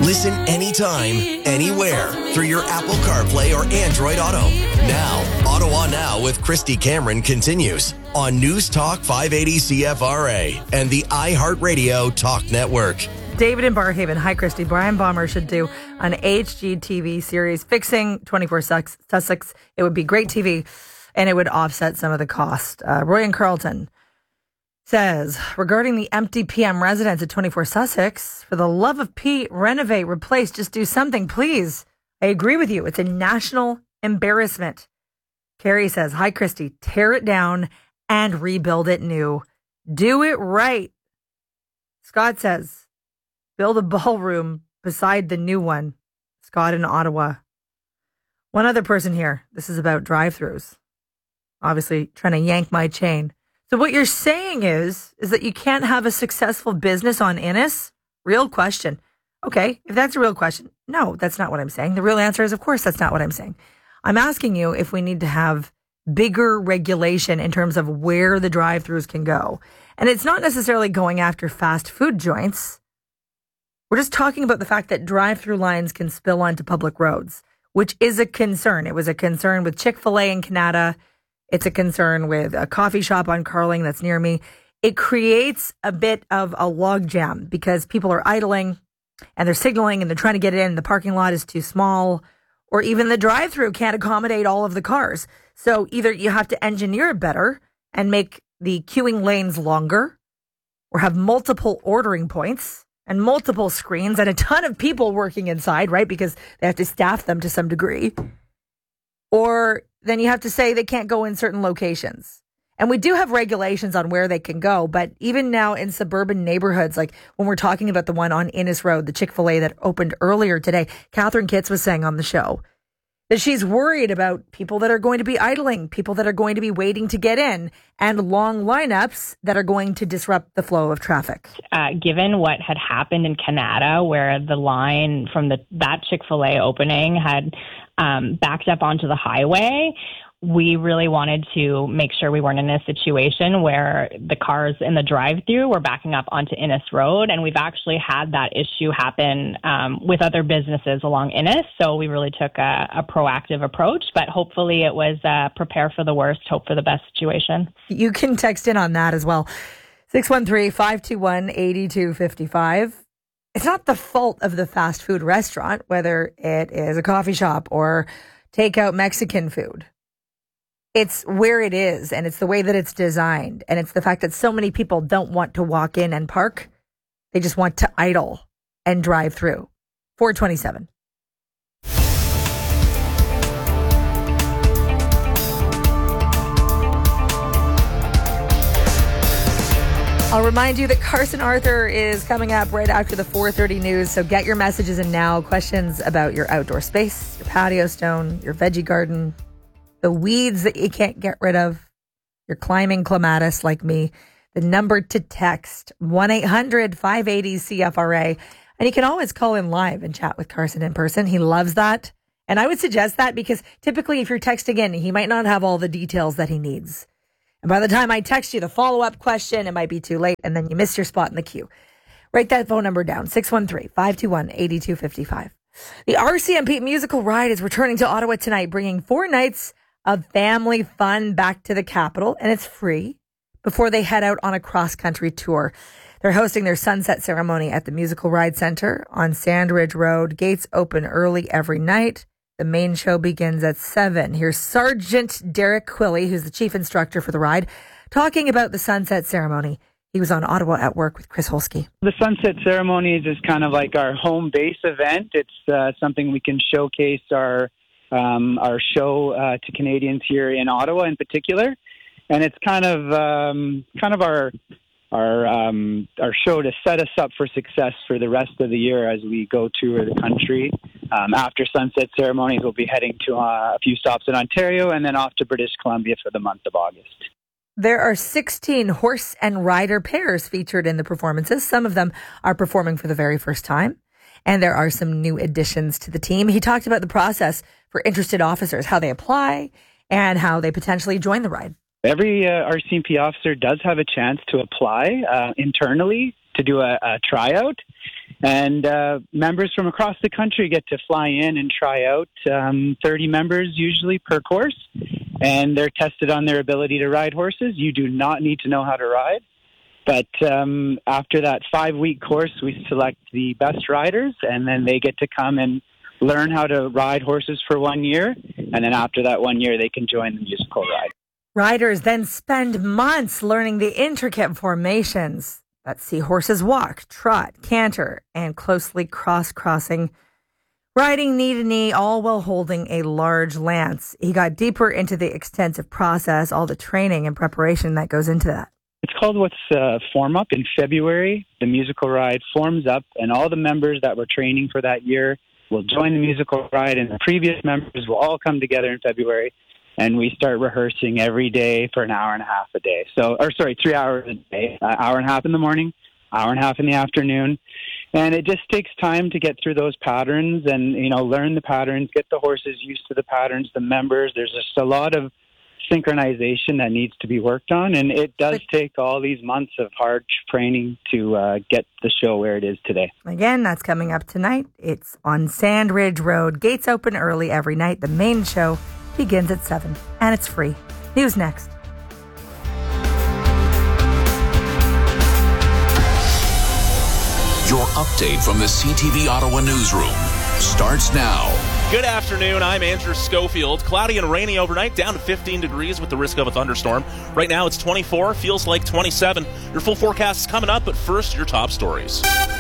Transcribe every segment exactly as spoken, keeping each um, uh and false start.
Listen anytime, anywhere through your Apple CarPlay or Android Auto. Now, Ottawa Now with Christy Cameron continues on News Talk five eighty C F R A and the iHeartRadio Talk Network. David in Barrhaven. Hi, Christy. Brian Baumer should do an H G T V series fixing twenty-four Sussex. It would be great T V, and it would offset some of the cost. Uh, Roy in Carlton says, regarding the empty P M residence at twenty-four Sussex, for the love of Pete, renovate, replace, just do something, please. I agree with you. It's a national embarrassment. Carrie says, hi, Christy, tear it down and rebuild it new. Do it right. Scott says, build a ballroom beside the new one. Scott in Ottawa. One other person here. This is about drive-thrus. Obviously trying to yank my chain. So what you're saying is, is that you can't have a successful business on Innis? Real question. Okay, if that's a real question, no, that's not what I'm saying. The real answer is, of course, that's not what I'm saying. I'm asking you if we need to have bigger regulation in terms of where the drive-thrus can go. And it's not necessarily going after fast food joints. We're just talking about the fact that drive-through lines can spill onto public roads, which is a concern. It was a concern with Chick-fil-A in Canada. It's a concern with a coffee shop on Carling that's near me. It creates a bit of a logjam because people are idling and they're signaling and they're trying to get in. The parking lot is too small, or even the drive-through can't accommodate all of the cars. So either you have to engineer it better and make the queuing lanes longer, or have multiple ordering points and multiple screens and a ton of people working inside, right? Because they have to staff them to some degree. Or then you have to say they can't go in certain locations. And we do have regulations on where they can go. But even now in suburban neighborhoods, like when we're talking about the one on Innis Road, the Chick-fil-A that opened earlier today, Catherine Kitts was saying on the show that she's worried about people that are going to be idling, people that are going to be waiting to get in, and long lineups that are going to disrupt the flow of traffic. Uh, given what had happened in Canada, where the line from the that Chick-fil-A opening had um, backed up onto the highway, we really wanted to make sure we weren't in a situation where the cars in the drive-thru were backing up onto Innis Road. And we've actually had that issue happen um, with other businesses along Innis. So we really took a, a proactive approach, but hopefully it was uh, prepare for the worst, hope for the best situation. You can text in on that as well. six one three, five two one, eight two five five. It's not the fault of the fast food restaurant, whether it is a coffee shop or takeout Mexican food. It's where it is, and it's the way that it's designed, and it's the fact that so many people don't want to walk in and park. They just want to idle and drive through. four twenty-seven. I'll remind you that Carson Arthur is coming up right after the four thirty news, so get your messages in now. Questions about your outdoor space, your patio stone, your veggie garden, the weeds that you can't get rid of, you're climbing clematis like me. The number to text, one eight hundred, five eight zero, C F R A. And you can always call in live and chat with Carson in person. He loves that. And I would suggest that because typically if you're texting in, he might not have all the details that he needs. And by the time I text you the follow-up question, it might be too late, and then you miss your spot in the queue. Write that phone number down, six one three, five two one, eight two five five. The R C M P musical ride is returning to Ottawa tonight, bringing four nights of family fun back to the capital, and it's free before they head out on a cross-country tour. They're hosting their sunset ceremony at the Musical Ride Center on Sandridge Road. Gates open early every night. The main show begins at seven. Here's Sergeant Derek Quilley, who's the chief instructor for the ride, talking about the sunset ceremony. He was on Ottawa at Work with Chris Holsky. The sunset ceremony is just kind of like our home base event. It's uh, something we can showcase our Um, our show uh, to Canadians here in Ottawa in particular, and it's kind of um, kind of our our um, our show to set us up for success for the rest of the year as we go tour the country. Um, after sunset ceremonies, we'll be heading to uh, a few stops in Ontario and then off to British Columbia for the month of August. There are sixteen horse and rider pairs featured in the performances. Some of them are performing for the very first time. And there are some new additions to the team. He talked about the process for interested officers, how they apply, and how they potentially join the ride. Every uh, R C M P officer does have a chance to apply uh, internally to do a, a tryout. And uh, members from across the country get to fly in and try out, um, thirty members usually per course, and they're tested on their ability to ride horses. You do not need to know how to ride. But um, after that five-week course, we select the best riders, and then they get to come and learn how to ride horses for one year. And then after that one year, they can join the musical ride. Riders then spend months learning the intricate formations that see horses walk, trot, canter, and closely cross-crossing, riding knee to knee, all while holding a large lance. He got deeper into the extensive process, all the training and preparation that goes into that. It's called what's uh, Form Up. In February, the musical ride forms up, and all the members that were training for that year will join the musical ride, and the previous members will all come together in February, and we start rehearsing every day for an hour and a half a day. So, or sorry, three hours a day, an hour and a half in the morning, hour and a half in the afternoon. And it just takes time to get through those patterns and, you know, learn the patterns, get the horses used to the patterns, the members. There's just a lot of synchronization that needs to be worked on, and it does take all these months of hard training to uh, get the show where it is today. Again, that's coming up tonight. It's on Sandridge Road. Gates open early every night. The main show begins at seven, and it's free. News next. Your update from the C T V Ottawa newsroom starts now. Good afternoon, I'm Andrew Schofield. Cloudy and rainy overnight, down to fifteen degrees with the risk of a thunderstorm. Right now it's twenty-four, feels like twenty-seven. Your full forecast is coming up, but first, your top stories.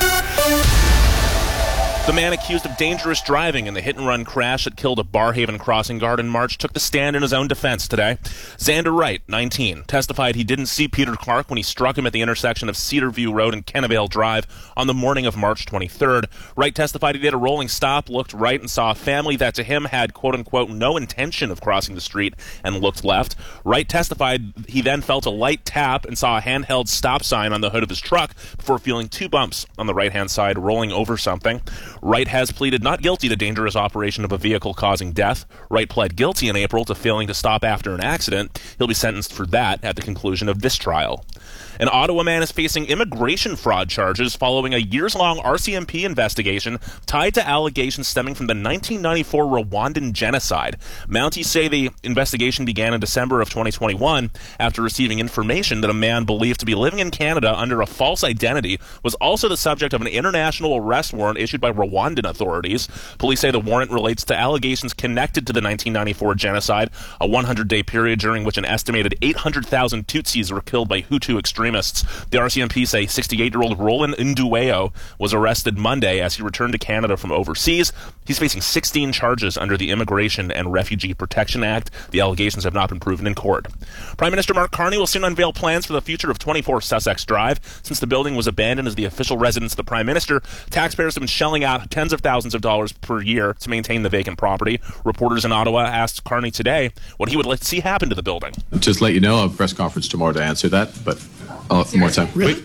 The man accused of dangerous driving in the hit-and-run crash that killed a Barhaven crossing guard in March took the stand in his own defense today. Xander Wright, nineteen, testified he didn't see Peter Clark when he struck him at the intersection of Cedarview Road and Kennevale Drive on the morning of March twenty-third. Wright testified he did a rolling stop, looked right, and saw a family that to him had, quote-unquote, no intention of crossing the street and looked left. Wright testified he then felt a light tap and saw a handheld stop sign on the hood of his truck before feeling two bumps on the right-hand side rolling over something. Wright has pleaded not guilty to dangerous operation of a vehicle causing death. Wright pled guilty in April to failing to stop after an accident. He'll be sentenced for that at the conclusion of this trial. An Ottawa man is facing immigration fraud charges following a years-long R C M P investigation tied to allegations stemming from the nineteen ninety-four Rwandan genocide. Mounties say the investigation began in December of twenty twenty-one after receiving information that a man believed to be living in Canada under a false identity was also the subject of an international arrest warrant issued by Rwandan authorities. Police say the warrant relates to allegations connected to the nineteen ninety-four genocide, a one hundred day period during which an estimated eight hundred thousand Tutsis were killed by Hutu extremists. The R C M P say sixty-eight-year-old Roland Nduwayo was arrested Monday as he returned to Canada from overseas. He's facing sixteen charges under the Immigration and Refugee Protection Act. The allegations have not been proven in court. Prime Minister Mark Carney will soon unveil plans for the future of twenty-four Sussex Drive. Since the building was abandoned as the official residence of the Prime Minister, taxpayers have been shelling out tens of thousands of dollars per year to maintain the vacant property. Reporters in Ottawa asked Carney today what he would like to see happen to the building. Just let you know, I have a press conference tomorrow to answer that, but I'll have more time. Really?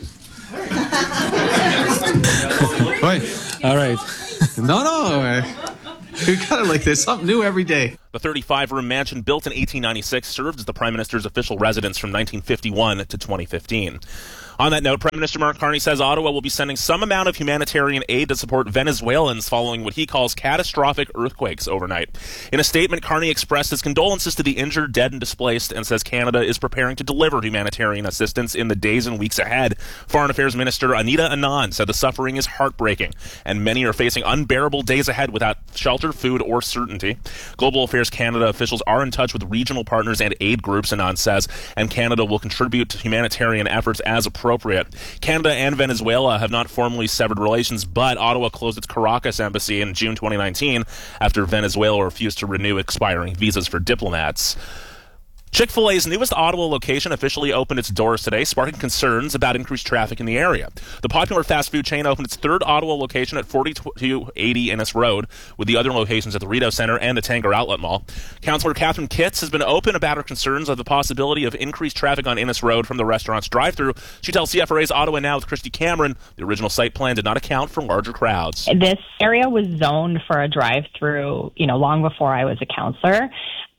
Wait. Wait. All right. No, no. We got it like this. Something new every day. The thirty-five room mansion built in eighteen ninety-six served as the Prime Minister's official residence from nineteen fifty-one to twenty fifteen. On that note, Prime Minister Mark Carney says Ottawa will be sending some amount of humanitarian aid to support Venezuelans following what he calls catastrophic earthquakes overnight. In a statement, Carney expressed his condolences to the injured, dead, and displaced and says Canada is preparing to deliver humanitarian assistance in the days and weeks ahead. Foreign Affairs Minister Anita Anand said the suffering is heartbreaking and many are facing unbearable days ahead without shelter, food, or certainty. Global Affairs Canada officials are in touch with regional partners and aid groups, Anand says, and Canada will contribute to humanitarian efforts as appropriate. Canada and Venezuela have not formally severed relations, but Ottawa closed its Caracas embassy in June twenty nineteen after Venezuela refused to renew expiring visas for diplomats. Chick-fil-A's newest Ottawa location officially opened its doors today, sparking concerns about increased traffic in the area. The popular fast food chain opened its third Ottawa location at forty-two eighty Innes Road, with the other locations at the Rideau Centre and the Tanger Outlet Mall. Councillor Catherine Kitts has been open about her concerns of the possibility of increased traffic on Innes Road from the restaurant's drive-thru. She tells C F R A's Ottawa Now with Christy Cameron the original site plan did not account for larger crowds. This area was zoned for a drive-thru, you know, long before I was a councillor.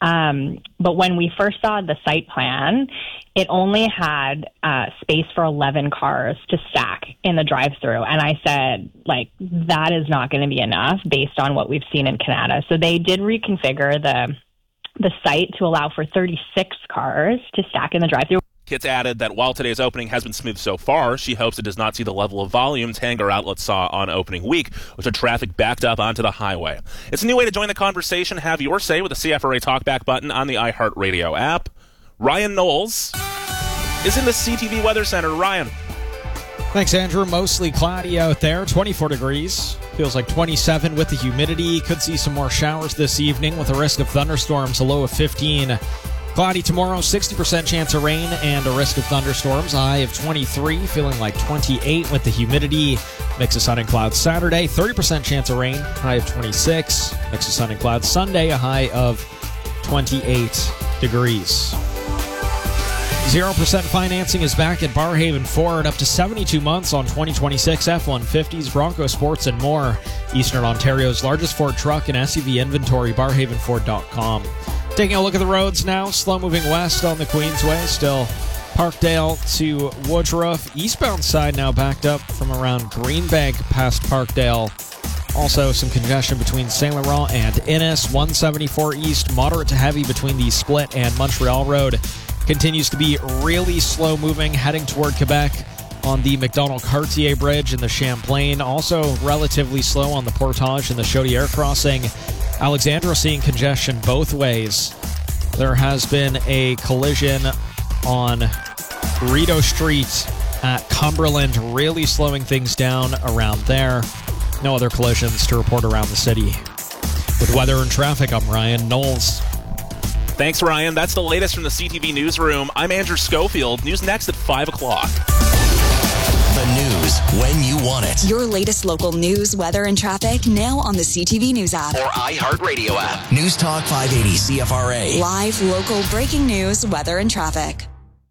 Um, but when we first saw the site plan, it only had uh, space for eleven cars to stack in the drive-through. And I said, like, that is not going to be enough based on what we've seen in Canada. So they did reconfigure the the site to allow for thirty-six cars to stack in the drive-through. Kitts added that while today's opening has been smooth so far, she hopes it does not see the level of volumes Tanger outlets saw on opening week, which had traffic backed up onto the highway. It's a new way to join the conversation. Have your say with the C F R A Talkback button on the iHeartRadio app. Ryan Knowles is in the C T V Weather Center. Ryan. Thanks, Andrew. Mostly cloudy out there, twenty-four degrees. Feels like twenty-seven with the humidity. Could see some more showers this evening with a risk of thunderstorms, a low of fifteen. Cloudy tomorrow, sixty percent chance of rain and a risk of thunderstorms, a high of twenty-three, feeling like twenty-eight with the humidity. Mix of sun and clouds Saturday, thirty percent chance of rain, high of twenty-six. Mix of sun and clouds Sunday, a high of twenty-eight degrees. zero percent financing is back at Barrhaven Ford, up to seventy-two months on twenty twenty-six F one fifties, Bronco Sports, and more. Eastern Ontario's largest Ford truck and S U V inventory, barrhaven ford dot com. Taking a look at the roads now, slow-moving west on the Queensway, still Parkdale to Woodruff. Eastbound side now backed up from around Greenbank past Parkdale. Also some congestion between Saint Laurent and Innis. one seventy-four east, moderate to heavy between the Split and Montreal Road. Continues to be really slow-moving heading toward Quebec on the McDonald-Cartier Bridge in the Champlain. Also relatively slow on the Portage and the Chaudière crossing. Alexandra seeing congestion both ways. There has been a collision on Rideau Street at Cumberland, really slowing things down around there. No other collisions to report around the city. With weather and traffic, I'm Ryan Knowles. Thanks, Ryan. That's the latest from the C T V Newsroom. I'm Andrew Schofield. News next at five o'clock. The news when you want it. Your latest local news, weather, and traffic now on the C T V News app. Or iHeartRadio app. News Talk five eighty C F R A. Live, local, breaking news, weather, and traffic.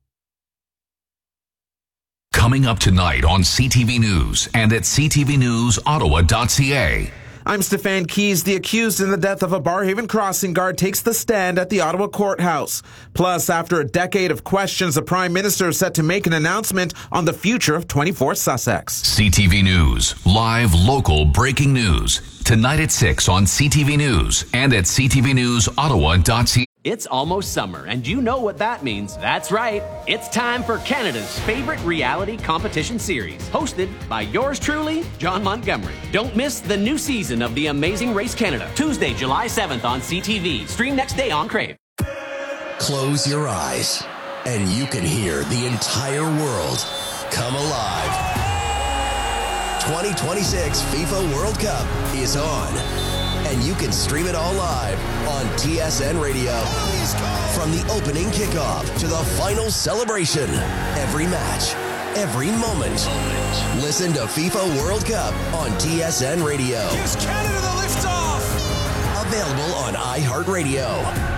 Coming up tonight on C T V News and at c t v news ottawa dot c a. I'm Stefan Keys. The accused in the death of a Barrhaven crossing guard takes the stand at the Ottawa courthouse. Plus, after a decade of questions, the Prime Minister is set to make an announcement on the future of twenty-four Sussex. C T V News, live, local, breaking news. Tonight at six on C T V News and at c t v news ottawa dot c a. It's almost summer, and you know what that means. That's right. It's time for Canada's favorite reality competition series, hosted by yours truly, John Montgomery. Don't miss the new season of The Amazing Race Canada, Tuesday, July seventh on C T V. Stream next day on Crave. Close your eyes, and you can hear the entire world come alive. twenty twenty-six FIFA World Cup is on. And you can stream it all live on T S N Radio. From the opening kickoff to the final celebration, every match, every moment. Listen to FIFA World Cup on T S N Radio. Gives Canada the liftoff. Available on iHeartRadio.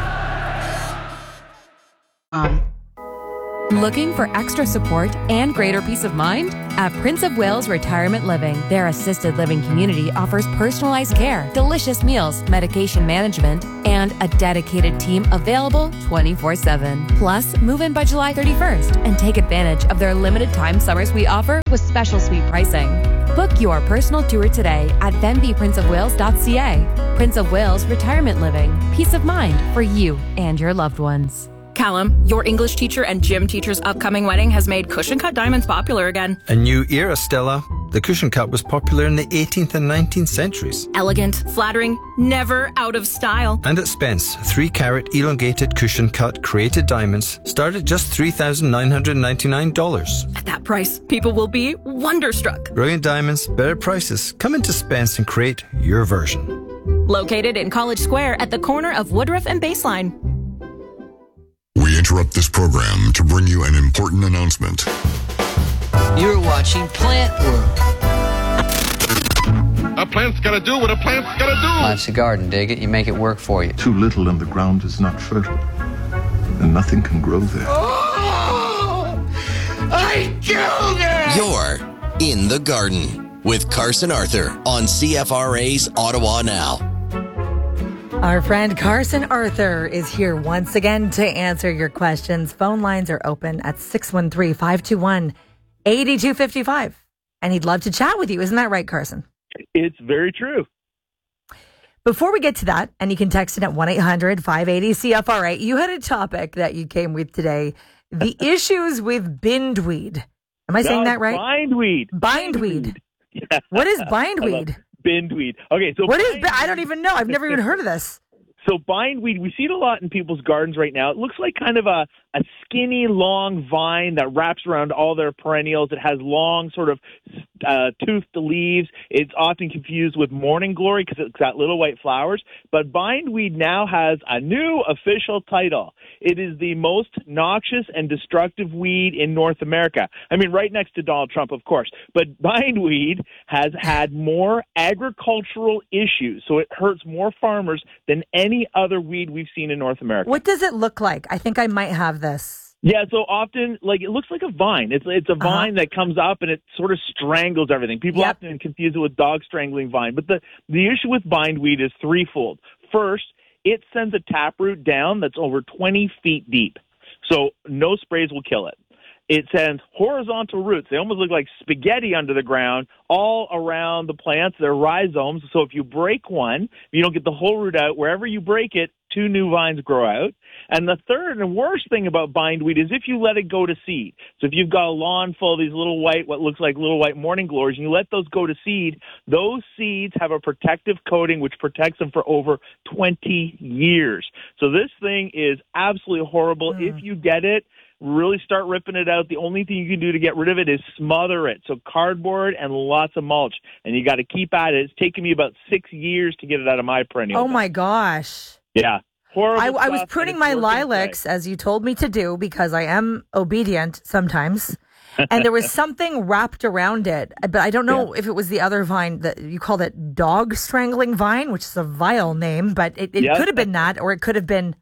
Um. Looking for extra support and greater peace of mind? At Prince of Wales Retirement Living, their assisted living community offers personalized care, delicious meals, medication management, and a dedicated team available twenty-four seven. Plus, move in by July thirty-first and take advantage of their limited time summer suite offer with special suite pricing. Book your personal tour today at venby prince of wales dot c a. Prince of Wales Retirement Living. Peace of mind for you and your loved ones. Callum, your English teacher and gym teacher's upcoming wedding has made cushion cut diamonds popular again. A new era, Stella. The cushion cut was popular in the eighteenth and nineteenth centuries. Elegant, flattering, never out of style. And at Spence, three carat elongated cushion cut created diamonds start at just three thousand nine hundred ninety-nine dollars. At that price, people will be wonderstruck. Brilliant diamonds, better prices. Come into Spence and create your version. Located in College Square at the corner of Woodruff and Baseline. We interrupt this program to bring you an important announcement. You're watching Plant World. A plant's gotta do what a plant's gotta do. Life's a garden, dig it. You make it work for you. Too little and the ground is not fertile, and nothing can grow there. Oh! I killed her! You're in the garden with Carson Arthur on C F R A's Ottawa Now. Our friend Carson Arthur is here once again to answer your questions. Phone lines are open at six one three, five two one, eight two five five. And he'd love to chat with you. Isn't that right, Carson? It's very true. Before we get to that, and you can text it at one eight hundred, five eight zero, C F R A, you had a topic that you came with today, the issues with bindweed. Am I no, saying that right? Bindweed. Bindweed. Yeah. What is bindweed? Bindweed. Okay, so what is? bindweed, I don't even know. I've never even heard of this. So bindweed, we see it a lot in people's gardens right now. It looks like kind of a, a skinny, long vine that wraps around all their perennials. It has long, sort of uh, toothed leaves. It's often confused with morning glory because it's got little white flowers. But bindweed now has a new official title. It is the most noxious and destructive weed in North America. I mean, right next to Donald Trump, of course. But bindweed has had more agricultural issues, so it hurts more farmers than any Any other weed we've seen in North America. What does it look like? I think I might have this. Yeah, so often, like, it looks like a vine. It's it's a Uh-huh. vine that comes up and it sort of strangles everything. People Yep. often confuse it with dog strangling vine. But the, the issue with bindweed is threefold. First, it sends a taproot down that's over twenty feet deep. So no sprays will kill it. It sends horizontal roots. They almost look like spaghetti under the ground all around the plants. They're rhizomes. So if you break one, if you don't get the whole root out, wherever you break it, two new vines grow out. And the third and worst thing about bindweed is if you let it go to seed. So if you've got a lawn full of these little white, what looks like little white morning glories, and you let those go to seed, those seeds have a protective coating which protects them for over twenty years. So this thing is absolutely horrible. Mm. If you get it, really start ripping it out. The only thing you can do to get rid of it is smother it. So cardboard and lots of mulch. And you got to keep at it. It's taken me about six years to get it out of my perennial. Oh, my gosh. Yeah. Horrible I, I was stuff, pruning and my it's working lilacs, today. as you told me to do, because I am obedient sometimes. And there was something wrapped around it. But I don't know Yeah. if it was the other vine that you called it dog strangling vine, which is a vile name. But it, it Yep. could have been that, or it could have been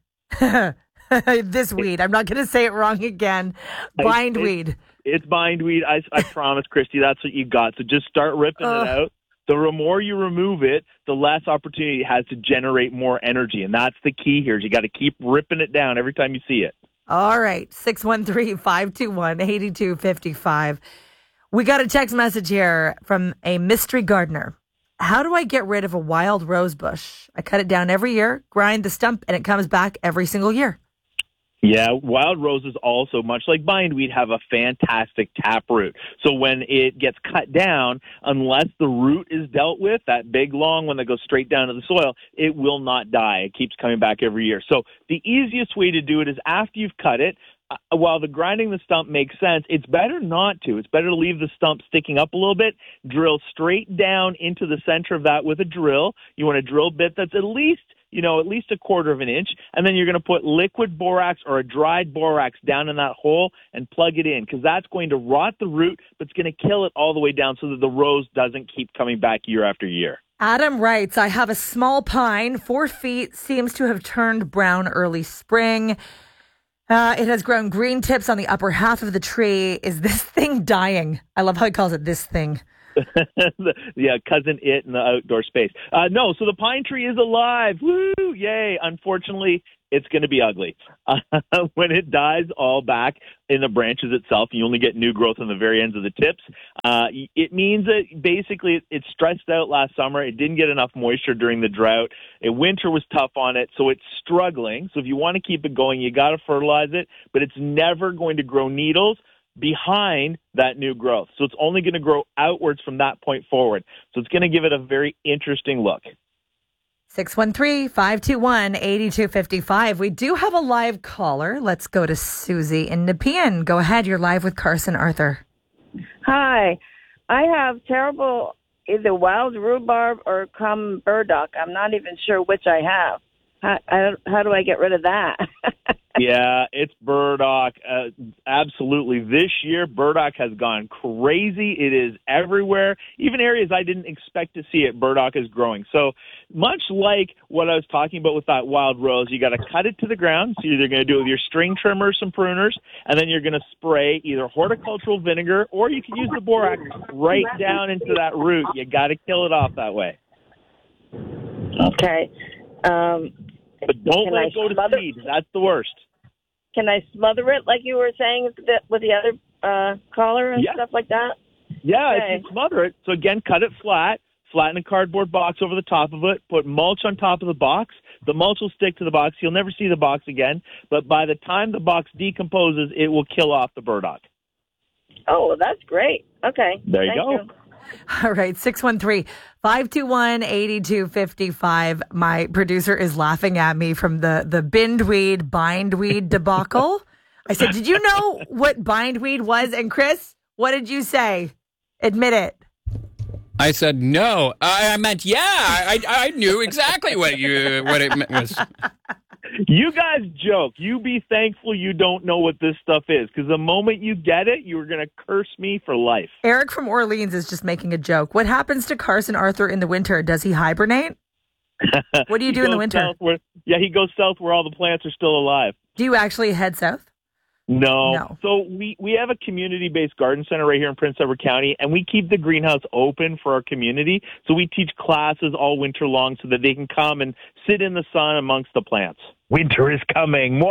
this weed. I'm not going to say it wrong again. Bindweed. It's, it's bindweed. I, I promise, Christy, that's what you got. So just start ripping Ugh. it out. The more you remove it, the less opportunity it has to generate more energy. And that's the key here. Is you got to keep ripping it down every time you see it. All right. six one three, five two one, eight two five five. We got a text message here from a mystery gardener. How do I get rid of a wild rose bush? I cut it down every year, grind the stump, and it comes back every single year. Yeah, wild roses also, much like bindweed, have a fantastic taproot. So when it gets cut down, unless the root is dealt with, that big long one that goes straight down to the soil, it will not die. It keeps coming back every year. So the easiest way to do it is after you've cut it, uh, while the grinding the stump makes sense, it's better not to. It's better to leave the stump sticking up a little bit, drill straight down into the center of that with a drill. You want a drill bit that's at least you know, at least a quarter of an inch, and then you're going to put liquid borax or a dried borax down in that hole and plug it in, because that's going to rot the root, but it's going to kill it all the way down so that the rose doesn't keep coming back year after year. Adam writes, I have a small pine, four feet, seems to have turned brown early spring. Uh, it has grown green tips on the upper half of the tree. Is this thing dying? I love how he calls it this thing. Yeah, cousin it in the outdoor space. Uh, no, so the pine tree is alive. Woo! Yay! Unfortunately, it's going to be ugly. Uh, when it dies all back in the branches itself, you only get new growth on the very ends of the tips. Uh, it means that basically it, it stressed out last summer. It didn't get enough moisture during the drought. It, winter was tough on it, so it's struggling. So if you want to keep it going, you got to fertilize it, but it's never going to grow needles behind that new growth. So it's only going to grow outwards from that point forward. So it's going to give it a very interesting look. six one three, five two one, eight two five five. We do have a live caller. Let's go to Susie in Nepean. Go ahead. You're live with Carson Arthur. Hi. I have terrible either wild rhubarb or common burdock. I'm not even sure which I have. How, I, how do I get rid of that? Yeah, it's burdock. Uh, absolutely. This year, burdock has gone crazy. It is everywhere. Even areas I didn't expect to see it, burdock is growing. So much like what I was talking about with that wild rose, you got to cut it to the ground. So you're either going to do it with your string trimmers, some pruners, and then you're going to spray either horticultural vinegar or you can use the borax right down into that root. You got to kill it off that way. Okay. Um, But don't can let I it go to smother- seed. That's the worst. Can I smother it like you were saying with the, with the other uh, caller and Yeah. stuff like that? Yeah, Okay. if you smother it. So again, cut it flat, flatten a cardboard box over the top of it, put mulch on top of the box. The mulch will stick to the box. You'll never see the box again. But by the time the box decomposes, it will kill off the burdock. Oh, well, that's great. Okay. There you Thank go. You. All right, six one three, five two one, eight two five five. My producer is laughing at me from the, the bindweed, bindweed debacle. I said, did you know what bindweed was? And Chris, what did you say? Admit it. I said, no. I, I meant, yeah, I, I knew exactly what you what it meant was. You guys joke. You be thankful you don't know what this stuff is, because the moment you get it, you're going to curse me for life. Eric from Orleans is just making a joke. What happens to Carson Arthur in the winter? Does he hibernate? What do you He do in the goes winter? south where- yeah, he goes south where all the plants are still alive. Do you actually head south? No. No. So we, we have a community-based garden center right here in Prince Edward County, and we keep the greenhouse open for our community. So we teach classes all winter long so that they can come and sit in the sun amongst the plants. Winter is coming.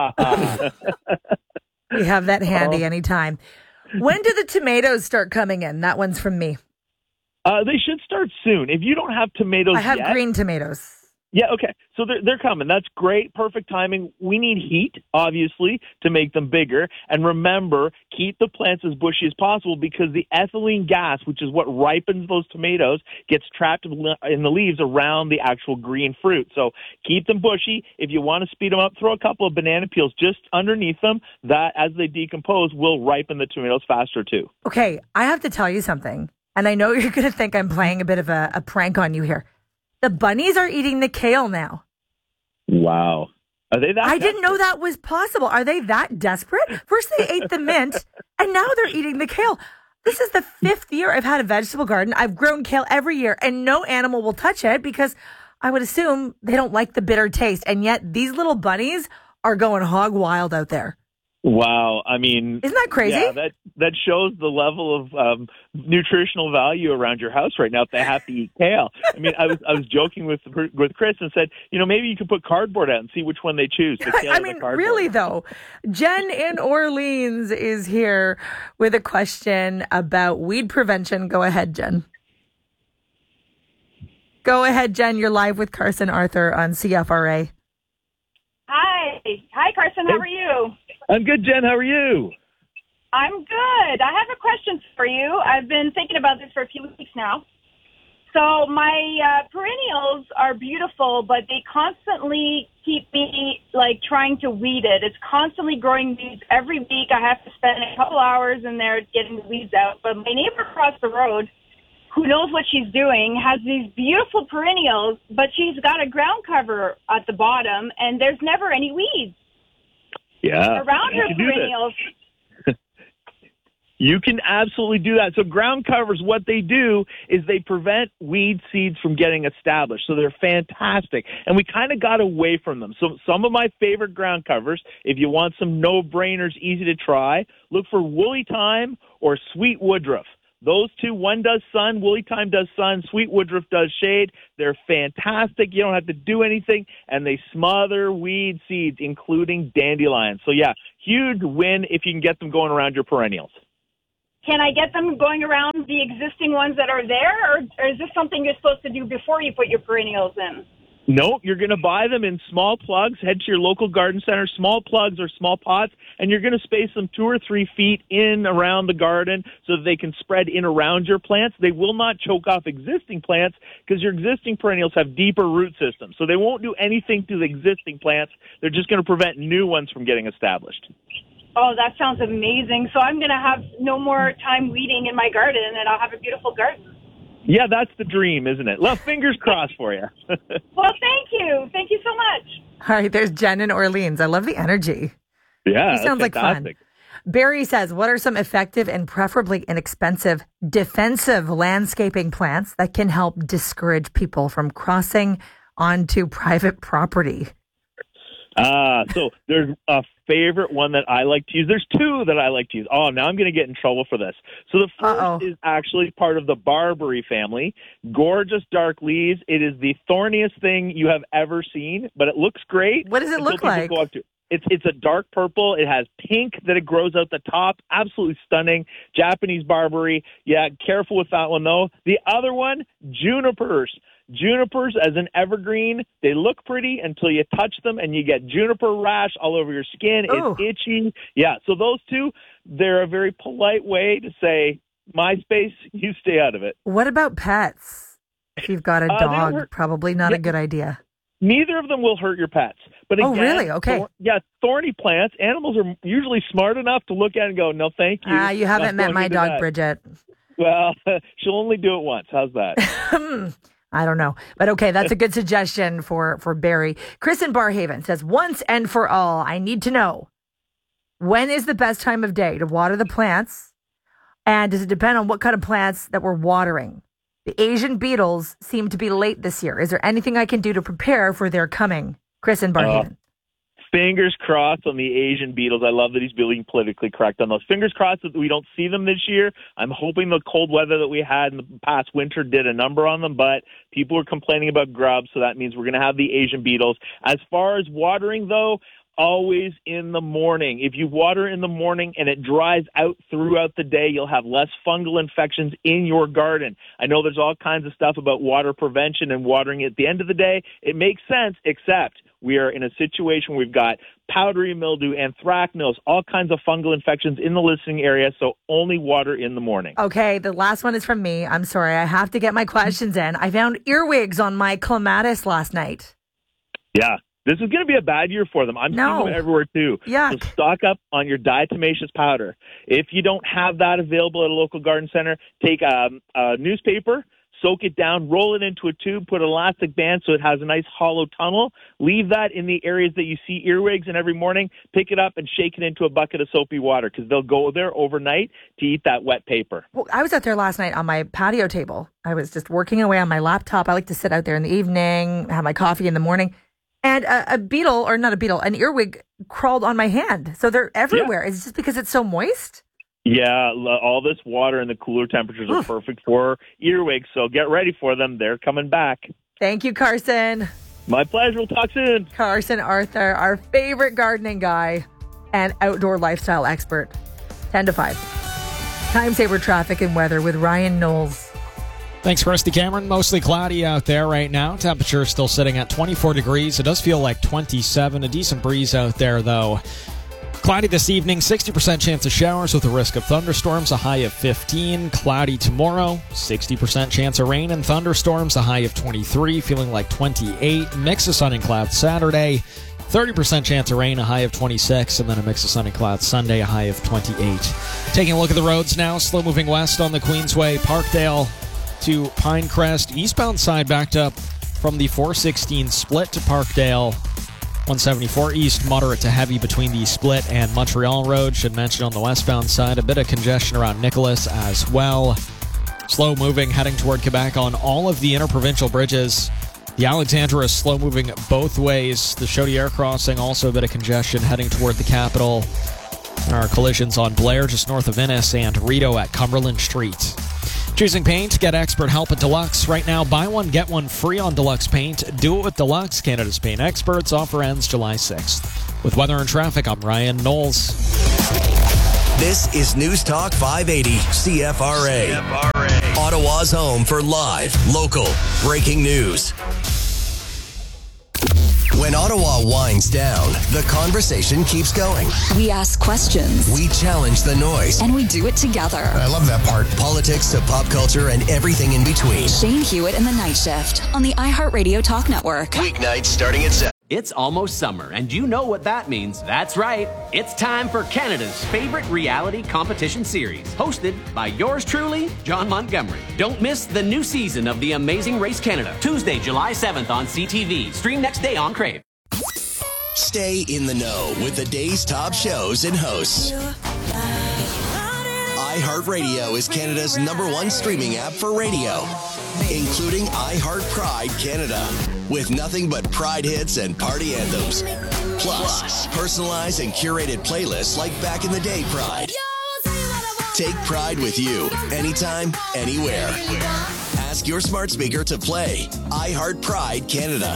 We have that handy Oh. anytime. When do the tomatoes start coming in? That one's from me. Uh, they should start soon. If you don't have tomatoes I have yet, green tomatoes. Yeah, okay. So they're, they're coming. That's great. Perfect timing. We need heat, obviously, to make them bigger. And remember, keep the plants as bushy as possible because the ethylene gas, which is what ripens those tomatoes, gets trapped in the leaves around the actual green fruit. So keep them bushy. If you want to speed them up, throw a couple of banana peels just underneath them. That, as they decompose, will ripen the tomatoes faster, too. Okay, I have to tell you something. And I know you're going to think I'm playing a bit of a, a prank on you here. The bunnies are eating the kale now. Wow. Are they that I didn't know that was possible. Are they that desperate? First they ate the mint, and now they're eating the kale. This is the fifth year I've had a vegetable garden. I've grown kale every year, and no animal will touch it because I would assume they don't like the bitter taste. And yet these little bunnies are going hog wild out there. Wow. I mean, isn't that crazy? Yeah, that, that shows the level of um, nutritional value around your house right now if they have to eat kale. I mean, I was I was joking with with Chris and said, you know, maybe you could put cardboard out and see which one they choose. The kale I or mean, the really, though, Jen in Orleans is here with a question about weed prevention. Go ahead, Jen. Go ahead, Jen. You're live with Carson Arthur on C F R A. Hi. Hi, Carson. How are you? I'm good, Jen. How are you? I'm good. I have a question for you. I've been thinking about this for a few weeks now. So my uh, perennials are beautiful, but they constantly keep me, like, trying to weed it. It's constantly growing weeds. Every week I have to spend a couple hours in there getting the weeds out. But my neighbor across the road, who knows what she's doing, has these beautiful perennials, but she's got a ground cover at the bottom, and there's never any weeds. Yeah. Around you her can do perennials. this. You can absolutely do that. So ground covers, what they do is they prevent weed seeds from getting established. So they're fantastic. And we kind of got away from them. So some of my favorite ground covers, if you want some no-brainers, easy to try, look for Woolly Thyme or Sweet Woodruff. Those two, one does sun, Woolly Thyme does sun, Sweet Woodruff does shade. They're fantastic. You don't have to do anything, and they smother weed seeds, including dandelions. So, yeah, huge win if you can get them going around your perennials. Can I get them going around the existing ones that are there, or, or is this something you're supposed to do before you put your perennials in? No, you're going to buy them in small plugs. Head to your local garden center, small plugs or small pots, and you're going to space them two or three feet in around the garden so that they can spread in around your plants. They will not choke off existing plants because your existing perennials have deeper root systems. So they won't do anything to the existing plants. They're just going to prevent new ones from getting established. Oh, that sounds amazing. So I'm going to have no more time weeding in my garden, and I'll have a beautiful garden. Yeah, that's the dream, isn't it? Well, fingers crossed for you. Well, thank you. Thank you so much. All right, there's Jen in Orleans. I love the energy. Yeah, he sounds like fun. Barry says, what are some effective and preferably inexpensive defensive landscaping plants that can help discourage people from crossing onto private property? Uh, so there's a favorite one that I like to use. There's two that I like to use. Oh, now I'm going to get in trouble for this. So the first Uh-oh. is actually part of the barberry family. Gorgeous dark leaves. It is the thorniest thing you have ever seen, but it looks great. What does it look like? Go up to. It's it's a dark purple. It has pink that it grows out the top. Absolutely stunning. Japanese barberry. Yeah, careful with that one, though. The other one, junipers. Junipers as an evergreen, they look pretty until you touch them and you get juniper rash all over your skin. Ooh. It's itchy. Yeah, so those two, they're a very polite way to say, MySpace, you stay out of it. What about pets? If you've got a Uh, dog, hurt- probably not Yeah. a good idea. Neither of them will hurt your pets. But again, Oh, really? Okay. thor- yeah, thorny plants, animals are usually smart enough to look at it and go, no, thank you. Ah, you haven't Not met going my into dog, that. Bridget. Well, she'll only do it once. How's that? I don't know. But okay, that's a good suggestion for, for Barry. Chris in Barhaven says, once and for all, I need to know, when is the best time of day to water the plants? And does it depend on what kind of plants that we're watering? The Asian beetles seem to be late this year. Is there anything I can do to prepare for their coming? Chris in Barhaven. Uh, Fingers crossed on the Asian beetles. I love that he's being politically correct on those. Fingers crossed that we don't see them this year. I'm hoping the cold weather that we had in the past winter did a number on them, but people are complaining about grubs, so that means we're going to have the Asian beetles. As far as watering, though, always in the morning. If you water in the morning and it dries out throughout the day, you'll have less fungal infections in your garden. I know there's all kinds of stuff about water prevention and watering at the end of the day. It makes sense, except we are in a situation where we've got powdery mildew, anthracnose, all kinds of fungal infections in the listening area, so only water in the morning. Okay, the last one is from me. I'm sorry, I have to get my questions in. I found earwigs on my clematis last night. Yeah. This is going to be a bad year for them. I'm No. seeing them everywhere, too. Yuck. So stock up on your diatomaceous powder. If you don't have that available at a local garden center, take a, a newspaper, soak it down, roll it into a tube, put an elastic band so it has a nice hollow tunnel. Leave that in the areas that you see earwigs, and every morning pick it up and shake it into a bucket of soapy water because they'll go there overnight to eat that wet paper. Well, I was out there last night on my patio table. I was just working away on my laptop. I like to sit out there in the evening, have my coffee in the morning. And a, a beetle, or not a beetle, an earwig crawled on my hand. So they're everywhere. Yeah. Is it just because it's so moist? Yeah, all this water and the cooler temperatures are perfect for earwigs. So get ready for them. They're coming back. Thank you, Carson. My pleasure. We'll talk soon. Carson Arthur, our favorite gardening guy and outdoor lifestyle expert. ten to five. Time saver traffic and weather with Ryan Knowles. Thanks, Christy Cameron. Mostly cloudy out there right now. Temperature still sitting at twenty-four degrees. It does feel like twenty-seven. A decent breeze out there, though. Cloudy this evening, sixty percent chance of showers with a risk of thunderstorms, a high of fifteen. Cloudy tomorrow, sixty percent chance of rain and thunderstorms, a high of twenty-three, feeling like twenty-eight. Mix of sun and clouds Saturday, thirty percent chance of rain, a high of twenty-six, and then a mix of sun and clouds Sunday, a high of twenty-eight. Taking a look at the roads now, slow moving west on the Queensway, Parkdale to Pinecrest. Eastbound side backed up from the four sixteen split to Parkdale. one seventy-four east, moderate to heavy between the split and Montreal Road. Should mention on the westbound side, a bit of congestion around Nicholas as well. Slow moving heading toward Quebec on all of the interprovincial bridges. The Alexandra is slow moving both ways. The Chaudière crossing, also a bit of congestion heading toward the capital. There are collisions on Blair just north of Innis and Rideau at Cumberland Street. Choosing paint, get expert help at Deluxe. Right now, buy one, get one free on Deluxe Paint. Do it with Deluxe, Canada's paint experts. Offer ends July sixth. With weather and traffic, I'm Ryan Knowles. This is News Talk five eighty C F R A. C F R A. Ottawa's home for live, local, breaking news. When Ottawa winds down, the conversation keeps going. We ask questions. We challenge the noise. And we do it together. I love that part. Politics to pop culture and everything in between. Shane Hewitt in the Night Shift on the iHeartRadio Talk Network. Weeknights starting at seven. It's almost summer, and you know what that means. That's right. It's time for Canada's favorite reality competition series, hosted by yours truly, John Montgomery. Don't miss the new season of The Amazing Race Canada, Tuesday, July seventh on C T V. Stream next day on Crave. Stay in the know with the day's top shows and hosts. iHeartRadio is Canada's number one streaming app for radio. including iHeart Pride Canada, with nothing but Pride hits and party anthems. Plus, personalized and curated playlists like back in the day Pride. Take Pride with you, anytime, anywhere. Ask your smart speaker to play iHeart Pride Canada.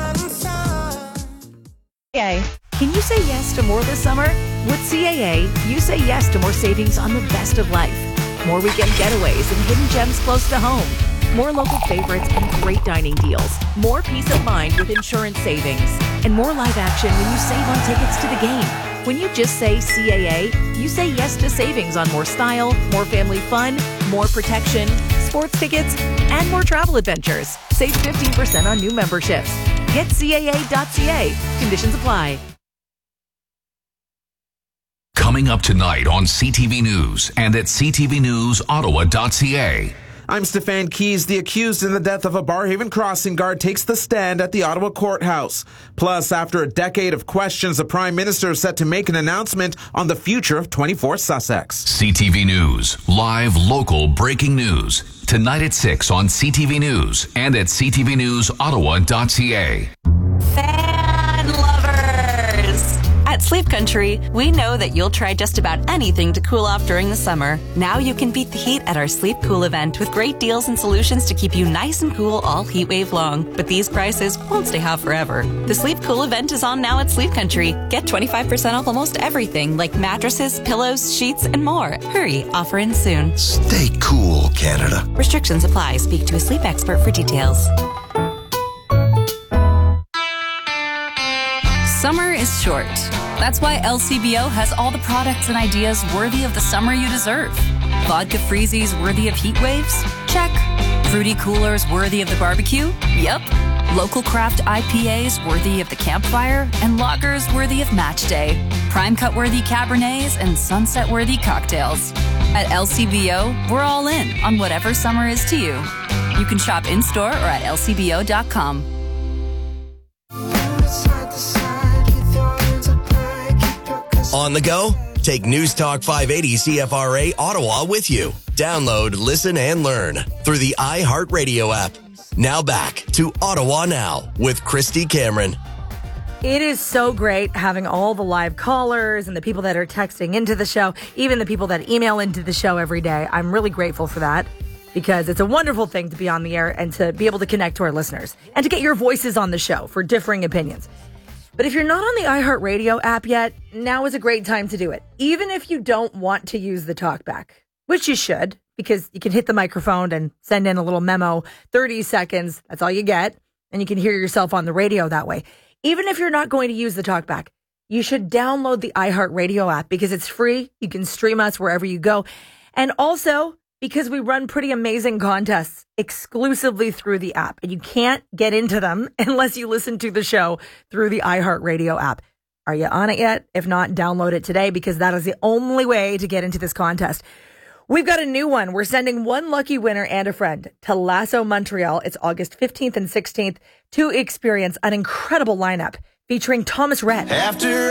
C A A. Can you say yes to more this summer? With C A A, you say yes to more savings on the best of life. More weekend getaways and hidden gems close to home. More local favorites and great dining deals. More peace of mind with insurance savings. And more live action when you save on tickets to the game. When you just say C A A, you say yes to savings on more style, more family fun, more protection, sports tickets, and more travel adventures. Save fifteen percent on new memberships. Get C A A dot C A. Conditions apply. Coming up tonight on C T V News and at C T V News Ottawa dot C A. I'm Stefan Keys. The accused in the death of a Barrhaven crossing guard takes the stand at the Ottawa courthouse. Plus, after a decade of questions, the Prime Minister is set to make an announcement on the future of twenty-four Sussex. C T V News, live local breaking news. Tonight at six on C T V News and at C T V News Ottawa dot C A. Fan lovers! At Sleep Country, we know that you'll try just about anything to cool off during the summer. Now you can beat the heat at our Sleep Cool event with great deals and solutions to keep you nice and cool all heat wave long. But these prices won't stay hot forever. The Sleep Cool event is on now at Sleep Country. Get twenty-five percent off almost everything like mattresses, pillows, sheets, and more. Hurry, offer ends soon. Stay cool, Canada. Restrictions apply. Speak to a sleep expert for details. Summer is short. That's why L C B O has all the products and ideas worthy of the summer you deserve. Vodka freezies worthy of heat waves? Check. Fruity coolers worthy of the barbecue? Yep. Local craft I P As worthy of the campfire? And lagers worthy of match day. Prime cut worthy Cabernets and sunset worthy cocktails. At L C B O, we're all in on whatever summer is to you. You can shop in-store or at L C B O dot com. On the go? Take News Talk five eighty C F R A Ottawa with you. Download, listen, and learn through the iHeartRadio app. Now back to Ottawa Now with Christy Cameron. It is so great having all the live callers and the people that are texting into the show, even the people that email into the show every day. I'm really grateful for that because it's a wonderful thing to be on the air and to be able to connect to our listeners and to get your voices on the show for differing opinions. But if you're not on the iHeartRadio app yet, now is a great time to do it. Even if you don't want to use the talkback, which you should, because you can hit the microphone and send in a little memo, thirty seconds, that's all you get, and you can hear yourself on the radio that way. Even if you're not going to use the talkback, you should download the iHeartRadio app because it's free. You can stream us wherever you go. And also, because we run pretty amazing contests exclusively through the app. And you can't get into them unless you listen to the show through the iHeartRadio app. Are you on it yet? If not, download it today because that is the only way to get into this contest. We've got a new one. We're sending one lucky winner and a friend to Lasso Montreal. It's August fifteenth and sixteenth to experience an incredible lineup featuring Thomas Rhett. After